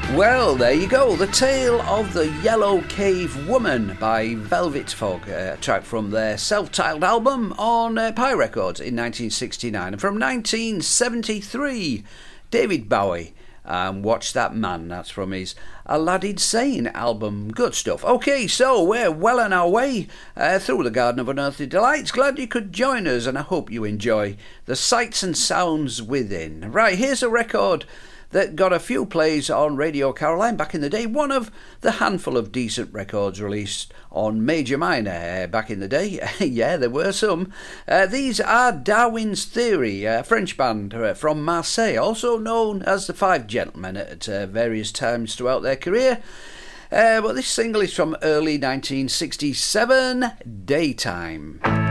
Well, there you go. The Tale of the Yellow Cave Woman by Velvet Fog, a track from their self-titled album on Pi Records in 1969. And from 1973, David Bowie, Watch That Man. That's from his Aladdin Sane album. Good stuff. Okay, so we're well on our way through the Garden of Unearthly Delights. Glad you could join us, and I hope you enjoy the sights and sounds within. Right, here's a record that got a few plays on Radio Caroline back in the day. One of the handful of decent records released on Major Minor back in the day. Yeah, there were some. These are Darwin's Theory, a French band from Marseille, also known as the Five Gentlemen at various times throughout their career. But this single is from early 1967, Daytime.